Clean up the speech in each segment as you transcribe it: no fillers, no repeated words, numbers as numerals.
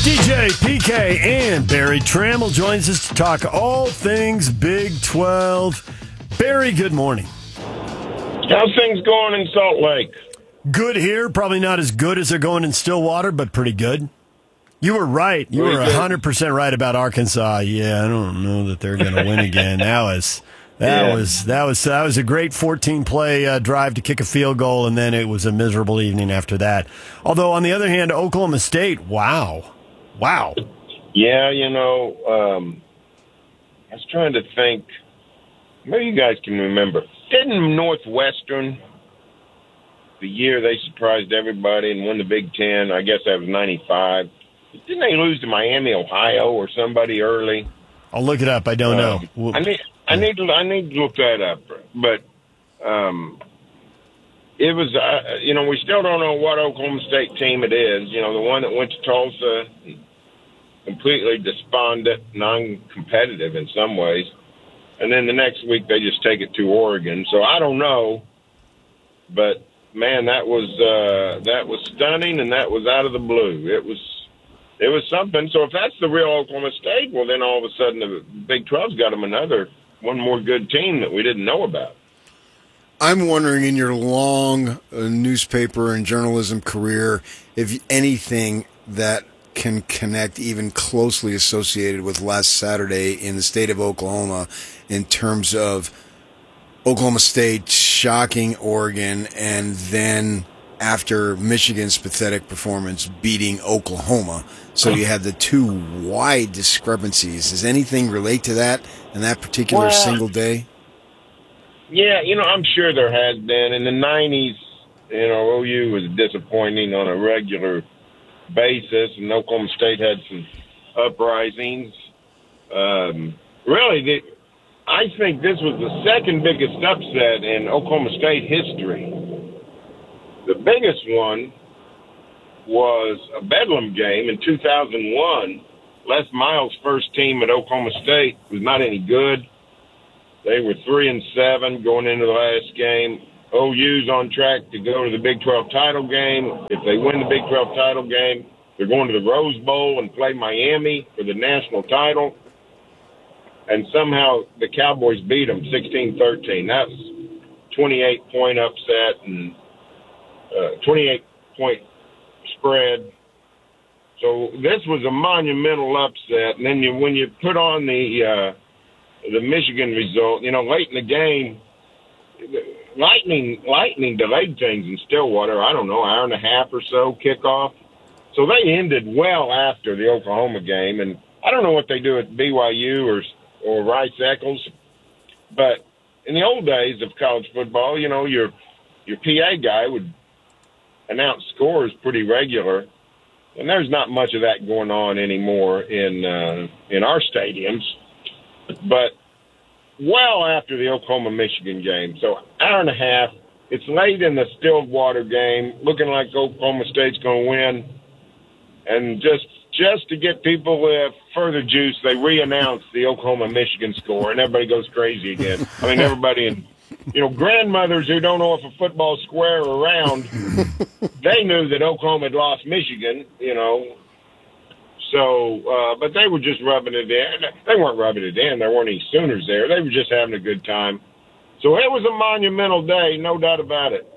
DJ, PK, and Barry Trammell joins us to talk all things Big 12. Barry, good morning. How's things going in Salt Lake? Good here. Probably not as good as they're going in Stillwater, but pretty good. You were right. You were 100% right about Arkansas. Yeah, I don't know that they're going to win again. That was a great 14-play drive to kick a field goal, and then it was a miserable evening after that. Although, on the other hand, Oklahoma State, wow. Yeah, I was trying to think. Maybe you guys can remember. Didn't Northwestern, the year they surprised everybody and won the Big Ten, I guess that was 95, didn't they lose to Miami, Ohio, or somebody early? I'll look it up. I don't know. I need to look that up. But it was, we still don't know what Oklahoma State team it is. The one that went to Tulsa, completely despondent, non-competitive in some ways. And then the next week they just take it to Oregon. So I don't know. But, man, that was stunning, and that was out of the blue. It was something. So if that's the real Oklahoma State, well, then all of a sudden the Big 12's got them one more good team that we didn't know about. I'm wondering, in your long newspaper and journalism career, if anything that can connect even closely associated with last Saturday in the state of Oklahoma in terms of Oklahoma State shocking Oregon and then after Michigan's pathetic performance beating Oklahoma. So you had the two wide discrepancies. Does anything relate to that in that particular single day? Yeah, I'm sure there has been. In the 90s, OU was disappointing on a regular basis, and Oklahoma State had some uprisings. Really, I think this was the second biggest upset in Oklahoma State history. The biggest one was a Bedlam game in 2001. Les Miles' first team at Oklahoma State was not any good. They were 3-7 going into the last game. OU's on track to go to the Big 12 title game. If they win the Big 12 title game, they're going to the Rose Bowl and play Miami for the national title. And somehow the Cowboys beat them 16-13. That's 28-point upset and 28-point spread. So this was a monumental upset. And then when you put on the Michigan result, late in the game, Lightning delayed things in Stillwater, I don't know, hour and a half or so kickoff. So they ended well after the Oklahoma game. And I don't know what they do at BYU or Rice-Eccles, but in the old days of college football, your PA guy would announce scores pretty regular, and there's not much of that going on anymore in our stadiums. But well after the Oklahoma-Michigan game, so hour and a half, it's late in the Stillwater game, looking like Oklahoma State's going to win, and just to get people with further juice, they re-announce the Oklahoma-Michigan score, and everybody goes crazy again. I mean, everybody grandmothers who don't know if a football's square or round, they knew that Oklahoma had lost Michigan, So, but they were just rubbing it in. They weren't rubbing it in. There weren't any Sooners there. They were just having a good time. So it was a monumental day, no doubt about it.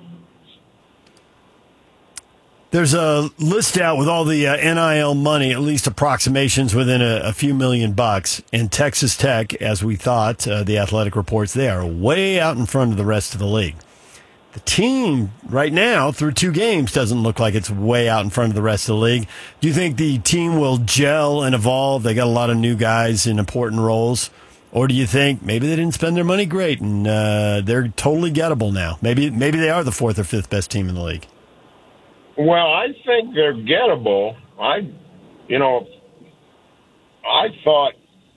There's a list out with all the NIL money, at least approximations within a few million bucks. And Texas Tech, as we thought, the Athletic reports, they are way out in front of the rest of the league. The team right now, through 2 games, doesn't look like it's way out in front of the rest of the league. Do you think the team will gel and evolve? They got a lot of new guys in important roles. Or do you think maybe they didn't spend their money great and they're totally gettable now? Maybe they are the 4th or 5th best team in the league. Well, I think they're gettable. I thought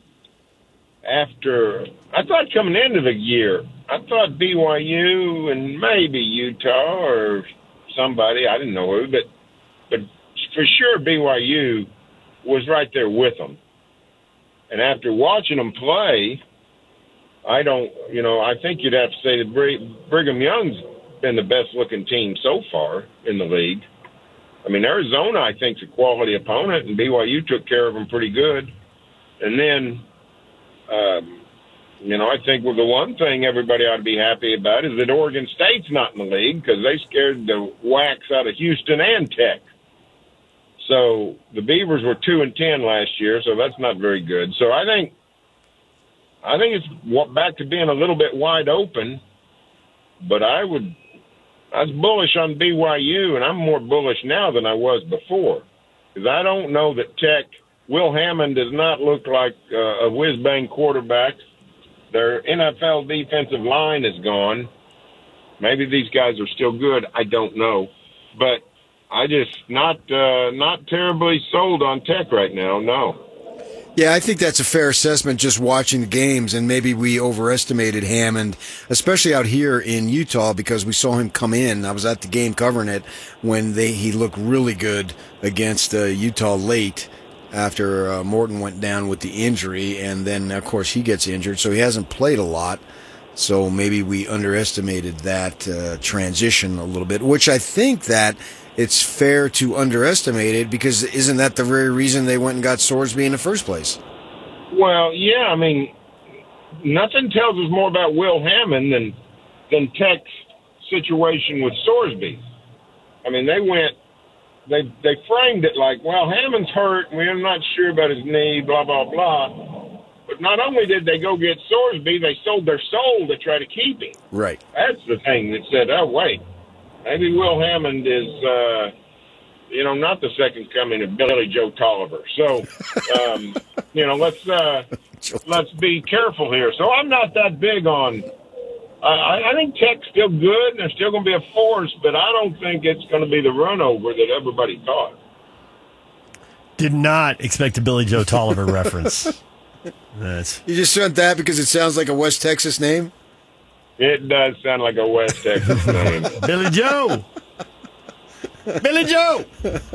coming into the year, I thought BYU and maybe Utah or somebody, I didn't know who, but for sure BYU was right there with them. And after watching them play, I think you'd have to say that Brigham Young's been the best-looking team so far in the league. I mean, Arizona, I think, is a quality opponent, and BYU took care of them pretty good. And then, I think the one thing everybody ought to be happy about is that Oregon State's not in the league because they scared the wax out of Houston and Tech. So the Beavers were 2-10 last year, so that's not very good. So I think it's back to being a little bit wide open, but I was bullish on BYU, and I'm more bullish now than I was before because I don't know that Tech. Will Hammond does not look like a whiz-bang quarterback. Their NFL defensive line is gone. Maybe these guys are still good. I don't know, but I just not terribly sold on Tech right now. No. Yeah, I think that's a fair assessment just watching the games, and maybe we overestimated Hammond, especially out here in Utah, because we saw him come in. I was at the game covering it when he looked really good against Utah late after Morton went down with the injury, and then, of course, he gets injured, so he hasn't played a lot. So maybe we underestimated that transition a little bit, which I think that it's fair to underestimate it because isn't that the very reason they went and got Sorsby in the first place? Well, yeah, I mean, nothing tells us more about Will Hammond than Tech's situation with Sorsby. I mean, they framed it like, well, Hammond's hurt, and we're not sure about his knee, blah, blah, blah. But not only did they go get Sorsby, they sold their soul to try to keep him. Right. That's the thing that said, oh, wait. Maybe Will Hammond is, not the second coming of Billy Joe Tolliver. So, let's be careful here. So I'm not that big on. I think Tech's still good, and they're still going to be a force, but I don't think it's going to be the run over that everybody thought. Did not expect a Billy Joe Tolliver reference. You just sent that because it sounds like a West Texas name? It does sound like a West Texas name. Billy Joe. Billy Joe.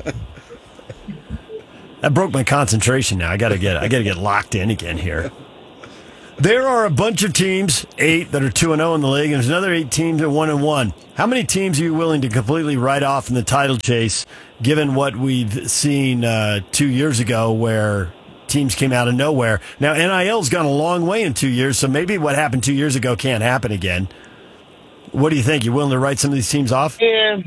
That broke my concentration now. I gotta get locked in again here. There are a bunch of teams, 8 that are 2-0 in the league, and there's another 8 teams at 1-1. How many teams are you willing to completely write off in the title chase, given what we've seen 2 years ago, where teams came out of nowhere? Now, NIL's gone a long way in 2 years, so maybe what happened 2 years ago can't happen again. What do you think? You willing to write some of these teams off? Yeah.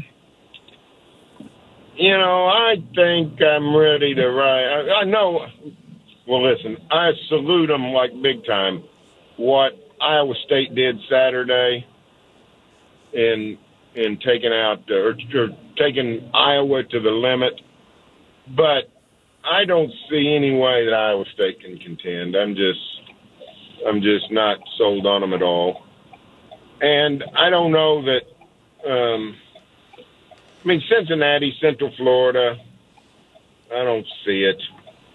I think I'm ready to write. I know. Well, listen, I salute them like big time. What Iowa State did Saturday in taking out or taking Iowa to the limit, but I don't see any way that Iowa State can contend. I'm just not sold on them at all. And I don't know that. Cincinnati, Central Florida. I don't see it.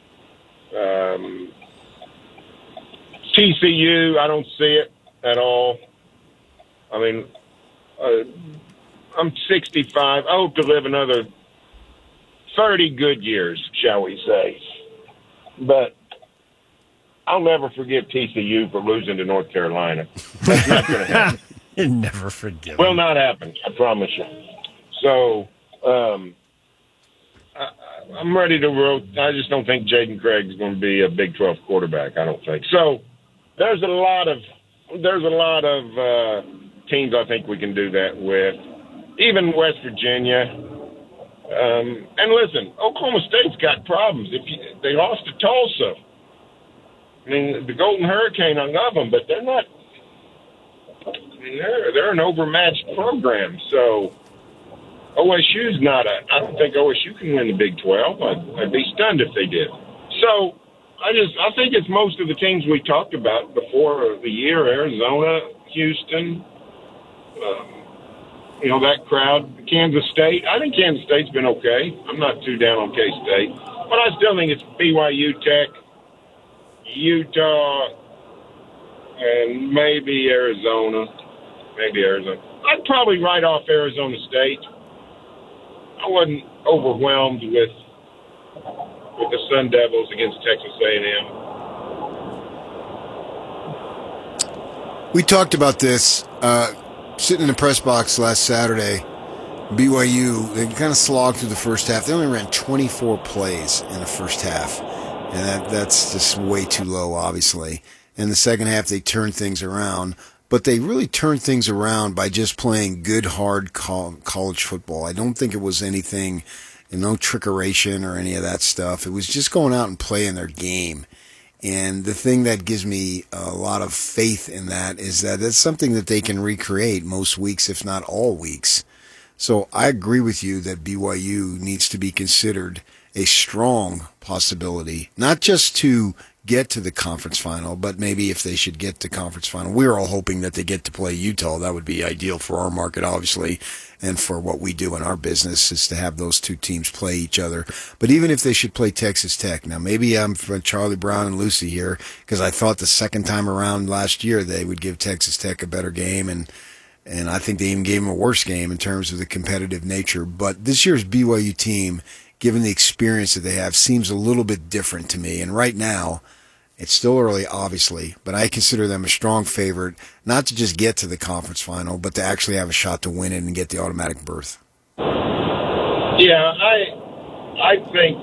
TCU, I don't see it at all. I mean, I'm 65. I hope to live another 30 good years, shall we say. But I'll never forgive TCU for losing to North Carolina. That's not going to happen. You never forgive. Will not happen, I promise you. So, I'm ready to roll. I just don't think Jaden Craig's going to be a Big 12 quarterback. I don't think so. There's a lot of teams I think we can do that with, even West Virginia. And listen, Oklahoma State's got problems. They lost to Tulsa. I mean, the Golden Hurricane, I love them, but they're not. I mean, they're an overmatched program. So OSU's not I don't think OSU can win the Big 12. I'd be stunned if they did. So I think it's most of the teams we talked about before the year: Arizona, Houston. That crowd. Kansas State. I think Kansas State's been okay. I'm not too down on K-State, but I still think it's BYU, Tech, Utah, and maybe Arizona. I'd probably write off Arizona State. I wasn't overwhelmed with the Sun Devils against Texas A&M. We talked about this sitting in the press box last Saturday. BYU, they kind of slogged through the first half. They only ran 24 plays in the first half, and that's just way too low, obviously. In the second half, they turned things around, but they really turned things around by just playing good, hard college football. I don't think it was anything, no trickeration or any of that stuff. It was just going out and playing their game. And the thing that gives me a lot of faith in that is that it's something that they can recreate most weeks, if not all weeks. So I agree with you that BYU needs to be considered a strong possibility, not just to get to the conference final, but maybe if they should get to conference final. We're all hoping that they get to play Utah. That would be ideal for our market, obviously, and for what we do in our business is to have those two teams play each other. But even if they should play Texas Tech, now maybe I'm from Charlie Brown and Lucy here because I thought the second time around last year they would give Texas Tech a better game, and I think they even gave them a worse game in terms of the competitive nature. But this year's BYU team, given the experience that they have, seems a little bit different to me. And right now, it's still early, obviously, but I consider them a strong favorite, not to just get to the conference final, but to actually have a shot to win it and get the automatic berth. Yeah, I think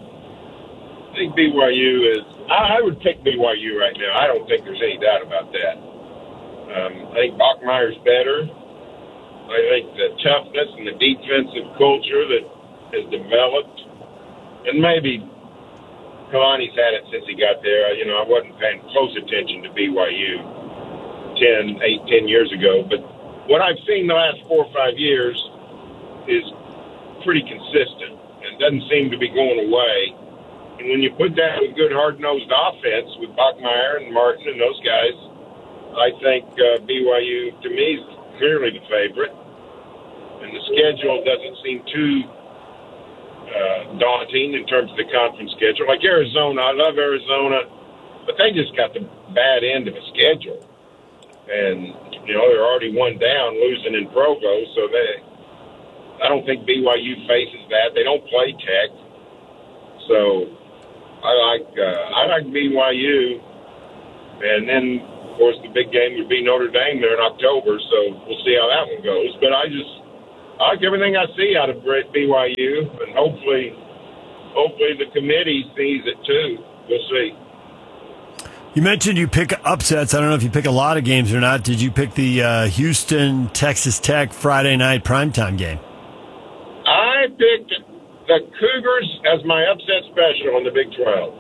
BYU is. I would pick BYU right now. I don't think there's any doubt about that. I think Bachmeier's better. I think the toughness and the defensive culture that has developed, and maybe Kalani's had it since he got there. I wasn't paying close attention to BYU 10 years ago, but what I've seen the last 4 or 5 years is pretty consistent and doesn't seem to be going away. And when you put that with good hard-nosed offense with Bachmeier and Martin and those guys, I think BYU, to me, is clearly the favorite. And the schedule doesn't seem too daunting in terms of the conference schedule. Like Arizona, I love Arizona, but they just got the bad end of a schedule. And, they're already one down, losing in Provo, so I don't think BYU faces that. They don't play Tech. So I like BYU. And then, of course, the big game would be Notre Dame there in October, so we'll see how that one goes. But I like everything I see out of BYU, and hopefully the committee sees it too. We'll see. You mentioned you pick upsets. I don't know if you pick a lot of games or not. Did you pick the Houston Texas Tech Friday night primetime game? I picked the Cougars as my upset special in the Big 12.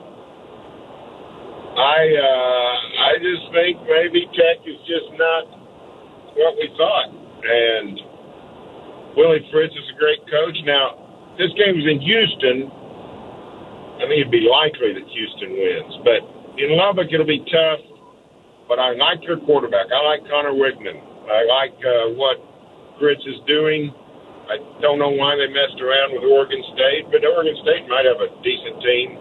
I just think maybe Tech is just not what we thought. And Willie Fritz is a great coach. Now, this game is in Houston. I think it'd be likely that Houston wins. But in Lubbock, it'll be tough. But I like their quarterback. I like Connor Wickman. I like what Fritz is doing. I don't know why they messed around with Oregon State, but Oregon State might have a decent team.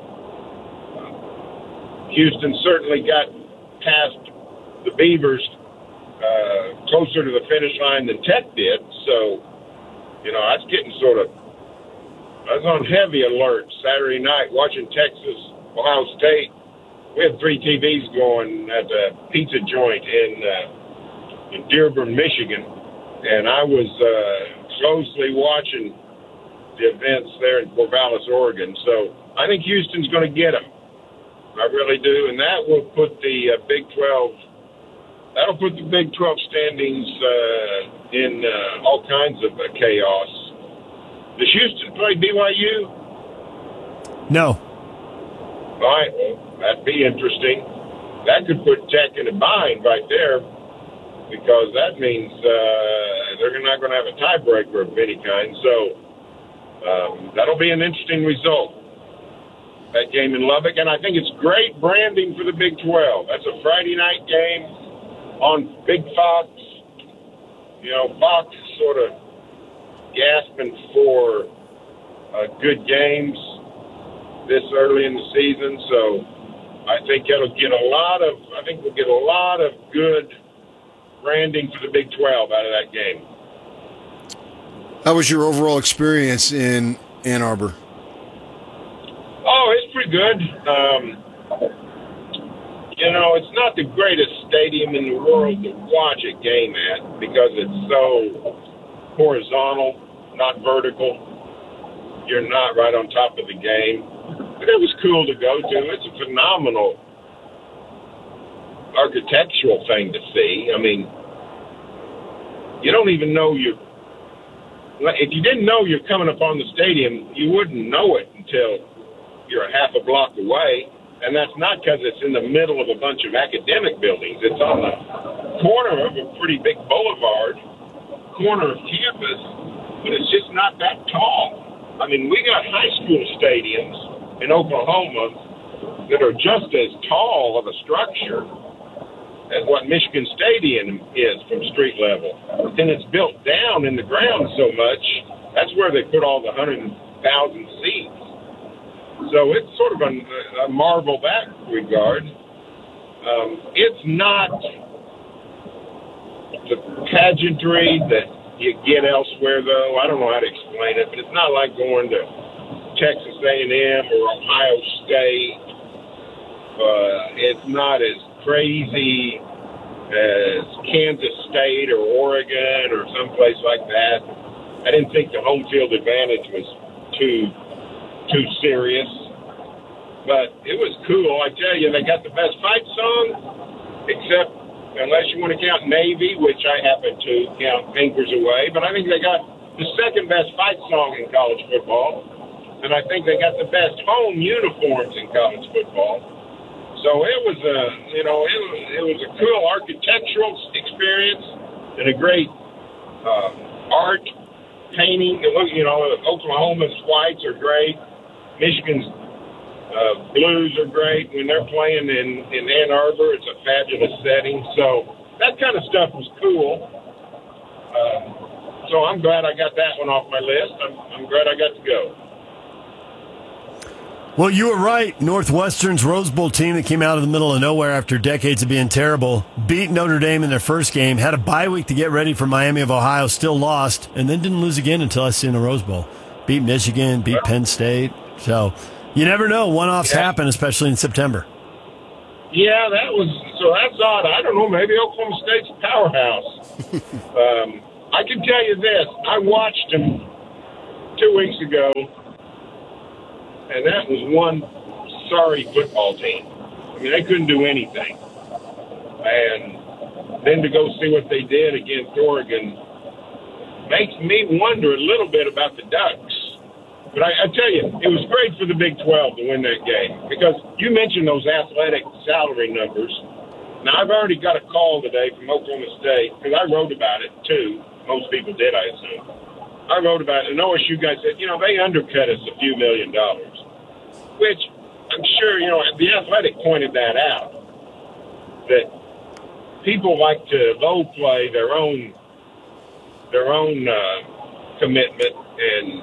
Houston certainly got past the Beavers closer to the finish line than Tech did. So, I was getting I was on heavy alert Saturday night watching Texas, Ohio State. We had 3 TVs going at the pizza joint in Dearborn, Michigan. And I was closely watching the events there in Corvallis, Oregon. So I think Houston's going to get them. I really do, and that will put the Big 12. That'll put the Big 12 standings in all kinds of chaos. Does Houston play BYU? No. All right, well, that'd be interesting. That could put Tech in a bind right there, because that means they're not going to have a tiebreaker of any kind. So that'll be an interesting result. That game in Lubbock, and I think it's great branding for the Big 12. That's a Friday night game on Big Fox. Fox is sort of gasping for good games this early in the season, so I think we'll get a lot of good branding for the Big 12 out of that game. How was your overall experience in Ann Arbor? Oh, it's pretty good. It's not the greatest stadium in the world to watch a game at because it's so horizontal. not vertical. You're not right on top of the game. But it was cool to go to. It's a phenomenal architectural thing to see. I mean, you don't even know if you didn't know you're coming upon the stadium, you wouldn't know it until you're a half a block away. And that's not because it's in the middle of a bunch of academic buildings. It's on the corner of a pretty big boulevard, corner of campus, but it's just not that tall. I mean, we got high school stadiums in Oklahoma that are just as tall of a structure as what Michigan Stadium is from street level. And it's built down in the ground so much, that's where they put all the 100,000 seats. So it's sort of a marvel that regard. It's not the pageantry that you get elsewhere, though. I don't know how to explain it, but it's not like going to Texas A&M or Ohio State. It's not as crazy as Kansas State or Oregon or someplace like that. I didn't think the home field advantage was too serious, but it was cool. I tell you, they got the best fight song, except unless you want to count Navy, which I happen to count Anchors Away, but I think they got the second best fight song in college football, and I think they got the best home uniforms in college football. So it was it was a cool architectural experience and a great art painting. Oklahoma's whites are great. Michigan's blues are great. When they're playing in Ann Arbor, it's a fabulous setting. So that kind of stuff was cool. So I'm glad I got that one off my list. I'm glad I got to go. Well, you were right. Northwestern's Rose Bowl team that came out of the middle of nowhere after decades of being terrible beat Notre Dame in their first game, had a bye week to get ready for Miami of Ohio, still lost, and then didn't lose again until I see in the Rose Bowl. Beat Michigan, beat Penn State. So you never know. One-offs happen, especially in September. Yeah, that's odd. I don't know. Maybe Oklahoma State's a powerhouse. I can tell you this. I watched them 2 weeks ago, and that was one sorry football team. I mean, they couldn't do anything. And then to go see what they did against Oregon makes me wonder a little bit about the Ducks. But I tell you, it was great for the Big 12 to win that game because you mentioned those athletic salary numbers. Now, I've already got a call today from Oklahoma State because I wrote about it, too. Most people did, I assume. I wrote about it, and OSU guy said, they undercut us a few $1 million, which I'm sure, the Athletic pointed that out, that people like to low play their own commitment and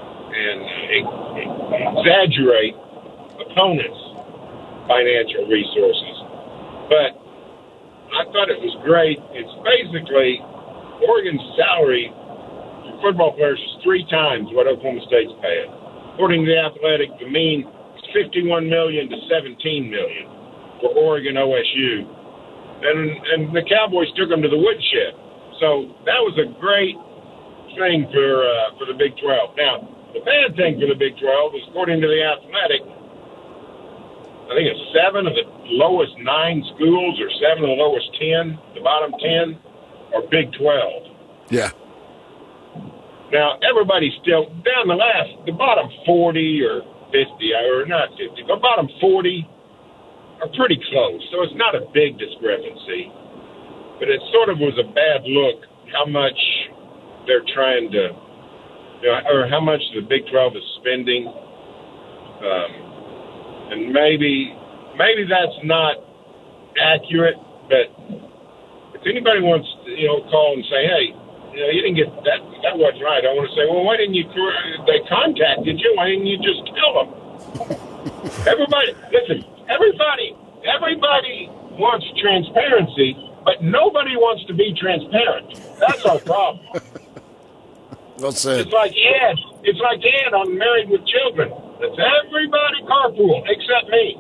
exaggerate opponents' financial resources. But I thought it was great. It's basically Oregon's salary for football players is 3 times what Oklahoma State's paying. According to the Athletic, the mean is $51 million to $17 million for Oregon OSU. And the Cowboys took them to the woodshed. So that was a great thing for the Big 12. Now, the bad thing for the Big 12 is, according to the Athletic, I think it's 7 of the lowest 9 schools or 7 of the lowest 10, the bottom 10, are Big 12. Yeah. Now, everybody's still down the bottom 40 or 50, or not 50, the bottom 40 are pretty close. So it's not a big discrepancy. But it sort of was a bad look how much they're trying to, or how much the Big 12 is spending. And maybe that's not accurate, but if anybody wants to, call and say, hey, you didn't get that wasn't right, I want to say, well, why didn't they contacted you, why didn't you just tell them? Everybody wants transparency, but nobody wants to be transparent. That's our problem. Well said. It's like Ed on Married with Children. It's everybody carpool except me.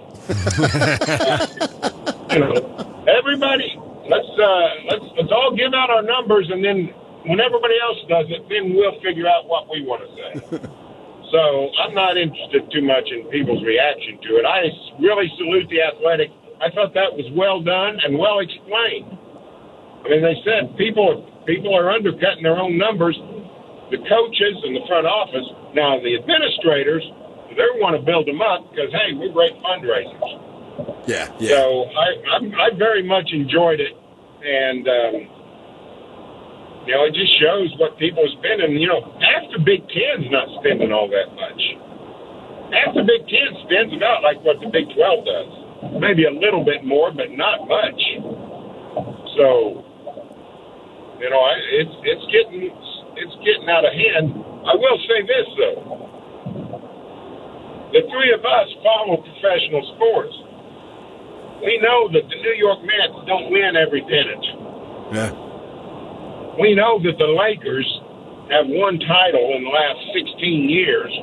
Everybody, let's all give out our numbers and then when everybody else does it, then we'll figure out what we want to say. So I'm not interested too much in people's reaction to it. I really salute the Athletic. I thought that was well done and well explained. I mean, they said people are undercutting their own numbers, the coaches and the front office. Now, the administrators, they want to build them up because, hey, we're great fundraisers. Yeah. So I very much enjoyed it. And, it just shows what people are spending. Half the Big Ten's not spending all that much. Half the Big Ten spends about like what the Big 12 does. Maybe a little bit more, but not much. So, it's getting out of hand. I will say this, though. The three of us follow professional sports. We know that the New York Mets don't win every pennant. Yeah. We know that the Lakers have one title in the last 15 years,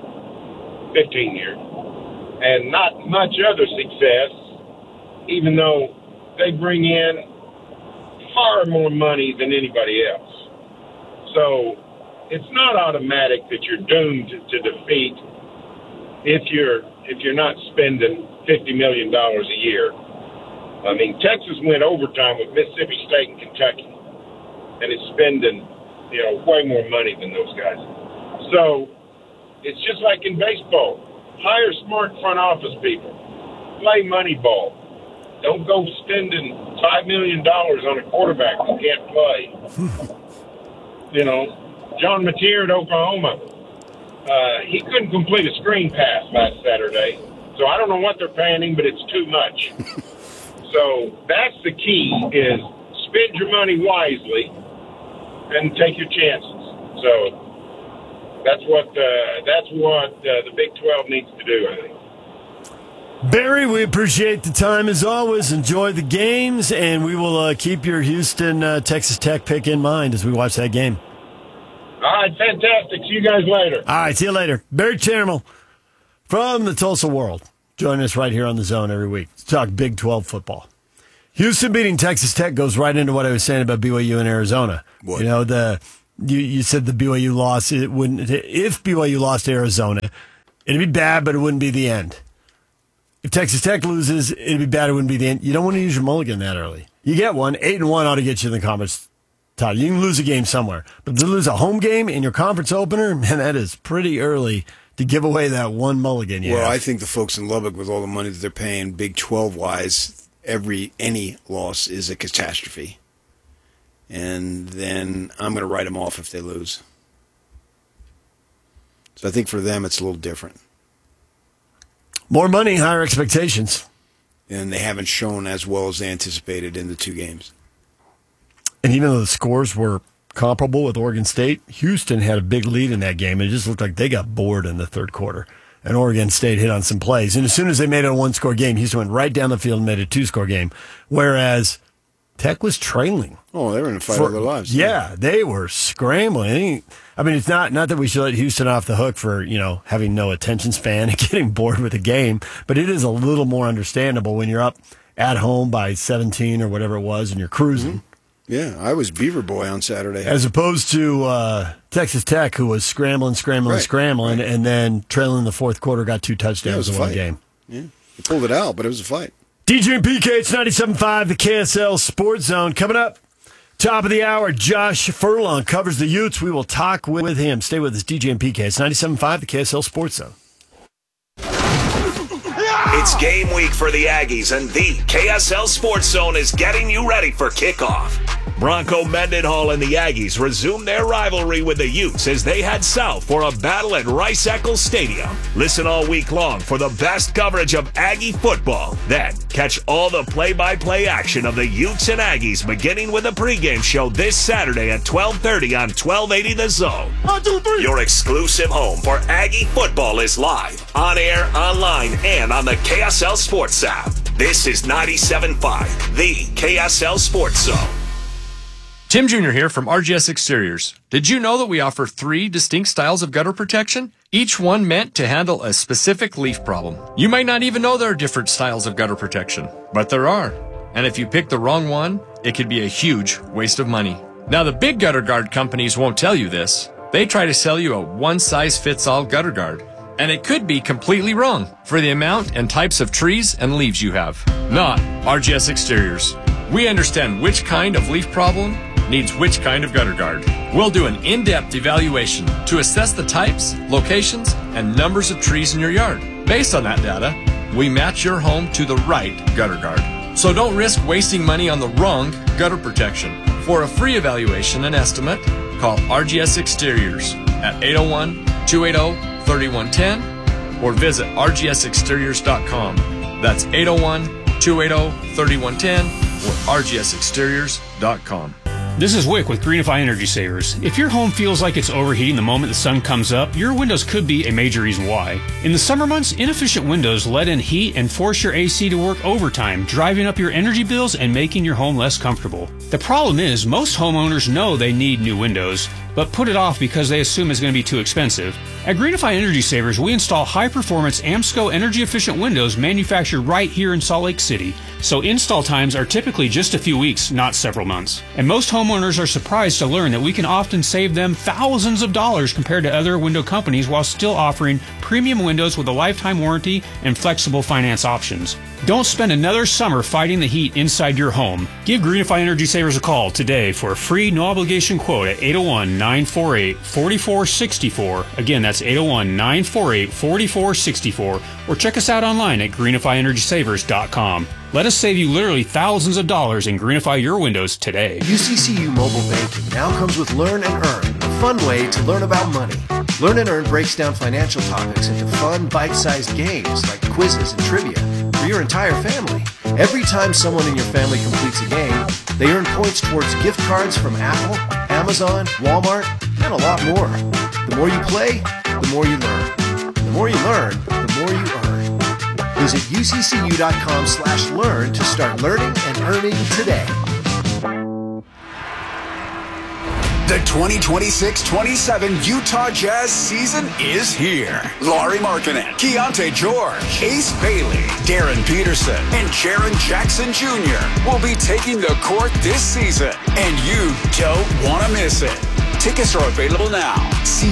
and not much other success, even though they bring in far more money than anybody else. So it's not automatic that you're doomed to defeat if you're not spending $50 million a year. I mean, Texas went overtime with Mississippi State and Kentucky, and it's spending, way more money than those guys. So it's just like in baseball. Hire smart front office people. Play money ball. Don't go spending $5 million on a quarterback who can't play. John Mateer at Oklahoma, he couldn't complete a screen pass last Saturday. So I don't know what they're paying him, but it's too much. So that's the key: is spend your money wisely and take your chances. So that's what the Big 12 needs to do, I think. Barry, we appreciate the time as always. Enjoy the games, and we will keep your Houston Texas Tech pick in mind as we watch that game. All right, fantastic. See you guys later. All right, see you later. Barry Chanimal from the Tulsa World. Join us right here on The Zone every week to talk Big 12 football. Houston beating Texas Tech goes right into what I was saying about BYU and Arizona. What? You said the BYU loss, it wouldn't. If BYU lost to Arizona, it'd be bad, but it wouldn't be the end. If Texas Tech loses, it'd be bad, it wouldn't be the end. You don't want to use your mulligan that early. You get one. 8-1 ought to get you in the conference title. You can lose a game somewhere, but to lose a home game in your conference opener, man, that is pretty early to give away that one mulligan. Well, I think the folks in Lubbock, with all the money that they're paying Big 12-wise, any loss is a catastrophe. And then I'm going to write them off if they lose. So I think for them it's a little different. More money, higher expectations. And they haven't shown as well as they anticipated in the two games. And even though the scores were comparable with Oregon State, Houston had a big lead in that game. It just looked like they got bored in the third quarter. And Oregon State hit on some plays. And as soon as they made it a one-score game, Houston went right down the field and made it a two-score game. Whereas Tech was trailing. Oh, they were in a fight of their lives. Yeah, they were scrambling. I mean, it's not that we should let Houston off the hook for, having no attention span and getting bored with the game, but it is a little more understandable when you're up at home by 17 or whatever it was and you're cruising. Mm-hmm. Yeah, I was Beaver Boy on Saturday. As opposed to Texas Tech, who was scrambling, right. and then trailing in the fourth quarter, got 2 touchdowns in one game. Yeah, they pulled it out, but it was a fight. DJ and PK, it's 97.5, the KSL Sports Zone. Coming up, top of the hour, Josh Furlong covers the Utes. We will talk with him. Stay with us, DJ and PK. It's 97.5, the KSL Sports Zone. It's game week for the Aggies, and the KSL Sports Zone is getting you ready for kickoff. Bronco Mendenhall and the Aggies resume their rivalry with the Utes as they head south for a battle at Rice-Eccles Stadium. Listen all week long for the best coverage of Aggie football. Then catch all the play-by-play action of the Utes and Aggies beginning with a pregame show this Saturday at 12:30 on 1280 The Zone. 1, 2, 3. Your exclusive home for Aggie football is live, on air, online, and on the KSL Sports app. This is 97.5, the KSL Sports Zone. Tim Jr. here from RGS Exteriors. Did you know that we offer 3 distinct styles of gutter protection? Each one meant to handle a specific leaf problem. You might not even know there are different styles of gutter protection, but there are. And if you pick the wrong one, it could be a huge waste of money. Now, the big gutter guard companies won't tell you this. They try to sell you a one-size-fits-all gutter guard. And it could be completely wrong for the amount and types of trees and leaves you have. Not RGS Exteriors. We understand which kind of leaf problem needs which kind of gutter guard. We'll do an in-depth evaluation to assess the types, locations, and numbers of trees in your yard. Based on that data, we match your home to the right gutter guard. So don't risk wasting money on the wrong gutter protection. For a free evaluation and estimate, call RGS Exteriors at 801-280-3110 or visit rgsexteriors.com. That's 801-280-3110 or rgsexteriors.com. This is Wick with Greenify Energy Savers. If your home feels like it's overheating the moment the sun comes up, your windows could be a major reason why. In the summer months, inefficient windows let in heat and force your AC to work overtime, driving up your energy bills and making your home less comfortable. The problem is, most homeowners know they need new windows, but put it off because they assume it's going to be too expensive. At Greenify Energy Savers, we install high-performance AMSCO energy-efficient windows manufactured right here in Salt Lake City, so install times are typically just a few weeks, not several months. And most homeowners are surprised to learn that we can often save them thousands of dollars compared to other window companies while still offering premium windows with a lifetime warranty and flexible finance options. Don't spend another summer fighting the heat inside your home. Give Greenify Energy Savers a call today for a free no-obligation quote at 801-948-4464. Again, that's 801-948-4464. Or check us out online at greenifyenergysavers.com. Let us save you literally thousands of dollars and greenify your windows today. UCCU Mobile Banking now comes with Learn and Earn, a fun way to learn about money. Learn and Earn breaks down financial topics into fun, bite-sized games like quizzes and trivia for your entire family. Every time someone in your family completes a game, they earn points towards gift cards from Apple, Amazon, Walmart, and a lot more. The more you play, the more you learn. The more you learn, the more you earn. Visit uccu.com/learn to start learning and earning today. The 2026-27 Utah Jazz season is here. Laurie Markkinen, Keontae George, Ace Bailey, Darren Peterson, and Jaren Jackson Jr. will be taking the court this season, and you don't want to miss it. Tickets are available now. See